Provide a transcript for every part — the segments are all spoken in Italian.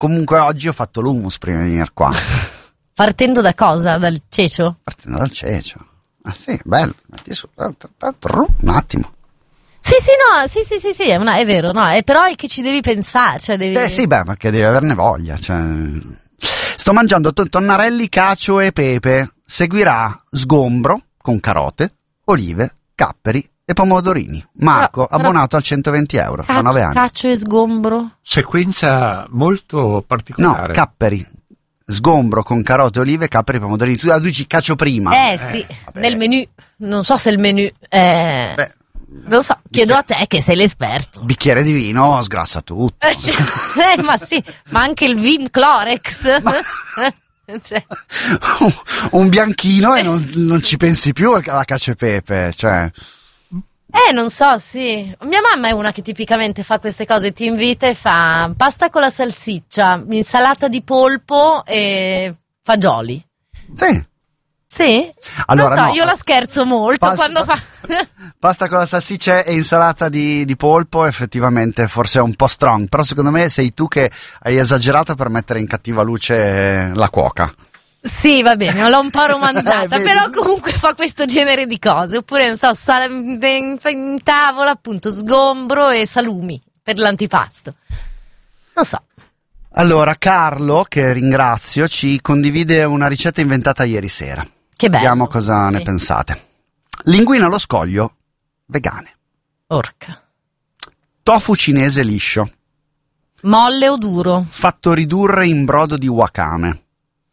comunque oggi ho fatto l'hummus prima di venire qua. Partendo da cosa? Dal cecio? Partendo dal cecio. Ah sì, bello. Metti su, un attimo. Sì, no, è vero, no, però è che ci devi pensare, cioè devi... Sì, perché devi averne voglia, cioè... Sto mangiando tonnarelli, cacio e pepe. Seguirà sgombro con carote, olive, capperi e pomodorini. Marco, però, abbonato al 120 euro da 9 anni. Cacio e sgombro? Sequenza molto particolare. No, capperi. Sgombro con carote, olive, capperi, pomodorini. Tu dici cacio prima. Sì, nel menù. Non so se il menù è... non so, chiedo a te che sei l'esperto. Bicchiere di vino sgrassa tutto. Ma sì, ma anche il vin Clorex. Cioè. Un bianchino e non ci pensi più alla cacio e pepe, cioè... Non so, sì. Mia mamma è una che tipicamente fa queste cose, ti invita e fa pasta con la salsiccia, insalata di polpo e fagioli. Sì. Sì? Allora, non so, io la scherzo molto quando fa... Pasta con la salsiccia e insalata di polpo effettivamente forse è un po' strong, però secondo me sei tu che hai esagerato per mettere in cattiva luce la cuoca. Sì, va bene, l'ho un po' romanzata, però comunque fa questo genere di cose. Oppure, non so, in tavola appunto sgombro e salumi per l'antipasto. Non so. Allora, Carlo, che ringrazio, ci condivide una ricetta inventata ieri sera. Che bello. Vediamo cosa ne pensate. Linguine allo scoglio, vegane. Orca. Tofu cinese liscio. Molle o duro? Fatto ridurre in brodo di wakame.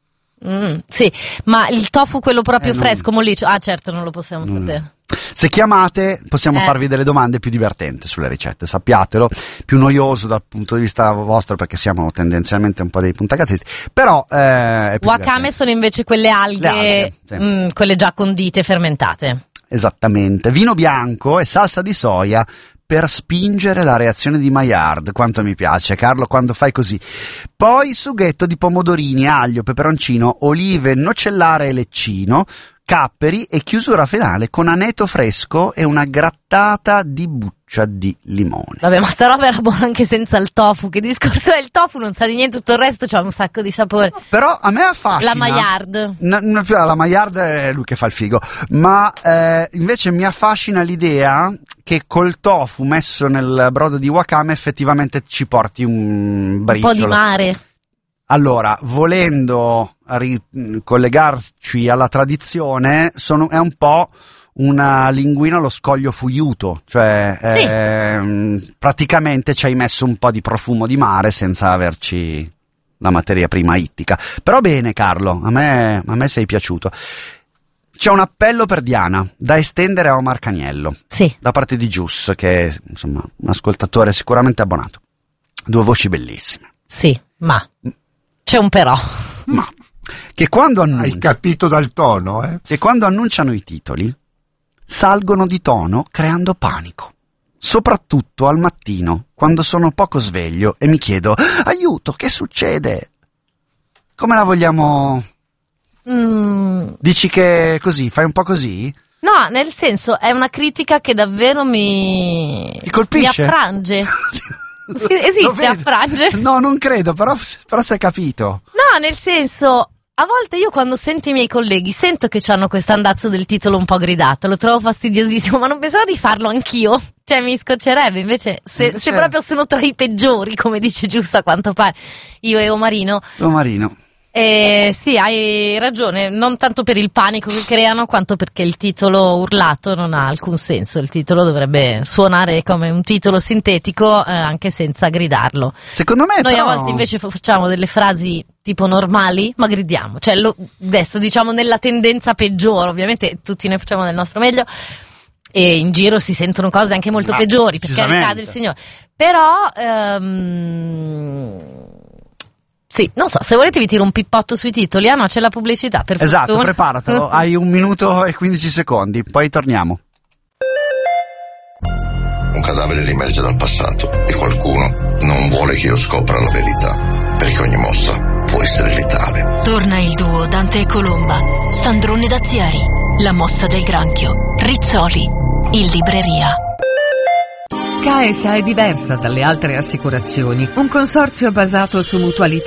Sì, ma il tofu quello proprio fresco, molliccio? Ah, certo, non lo possiamo sapere. Se chiamate possiamo farvi delle domande più divertenti sulle ricette, sappiatelo, più noioso dal punto di vista vostro perché siamo tendenzialmente un po' dei puntacazzisti, però è più wakame divertente. Sono invece quelle alghe, sì. Quelle già condite, fermentate. Esattamente, vino bianco e salsa di soia per spingere la reazione di Maillard. Quanto mi piace, Carlo, quando fai così. Poi sughetto di pomodorini, aglio, peperoncino, olive, nocellare e leccino, capperi e chiusura finale con aneto fresco e una grattata di buccia di limone. Vabbè, ma sta roba era buona anche senza il tofu. Che discorso è il tofu? Non sa di niente, tutto il resto c'ha un sacco di sapore. Però a me affascina. La Maillard. La Maillard è lui che fa il figo. Ma invece mi affascina l'idea che col tofu messo nel brodo di wakame effettivamente ci porti un briciolo. Un po' di mare. Allora, volendo ricollegarci alla tradizione, è un po' una linguina allo scoglio fuiuto, cioè sì. Praticamente ci hai messo un po' di profumo di mare senza averci la materia prima ittica. Però bene, Carlo, a me sei piaciuto. C'è un appello per Diana da estendere a Omar Caniello, sì, da parte di Gius, che è insomma un ascoltatore sicuramente abbonato. 2 voci bellissime. Sì, ma c'è un però. Ma che quando hai capito dal tono, che quando annunciano i titoli salgono di tono creando panico, soprattutto al mattino quando sono poco sveglio e mi chiedo aiuto, che succede? Come la vogliamo? Dici che così, fai un po' così? No, nel senso è una critica che davvero mi colpisce, mi affrange. Sì, esiste affrange? No, non credo, però si è capito. No, nel senso, a volte io quando sento i miei colleghi sento che hanno quest'andazzo del titolo un po' gridato, lo trovo fastidiosissimo, ma non pensavo di farlo anch'io. Cioè mi scoccerebbe, invece se proprio sono tra i peggiori, come dice Giusto a quanto pare, io e Omarino. Sì, hai ragione, non tanto per il panico che creano quanto perché il titolo urlato non ha alcun senso. Il titolo dovrebbe suonare come un titolo sintetico anche senza gridarlo. Secondo me noi però... a volte invece facciamo delle frasi tipo normali ma gridiamo, cioè adesso diciamo nella tendenza peggiore, ovviamente tutti ne facciamo del nostro meglio e in giro si sentono cose anche molto peggiori, per carità del Signore, però sì, non so, se volete vi tiro un pippotto sui titoli. Ah no, c'è la pubblicità, per esatto, fortuna. Preparatelo, hai 1 minuto e 15 secondi, poi torniamo. Un cadavere riemerge dal passato e qualcuno non vuole che io scopra la verità, perché ogni mossa può essere letale. Torna il duo Dante e Colomba, Sandrone Dazieri, La mossa del granchio, Rizzoli, in libreria. CAESA è diversa dalle altre assicurazioni, un consorzio basato su mutualità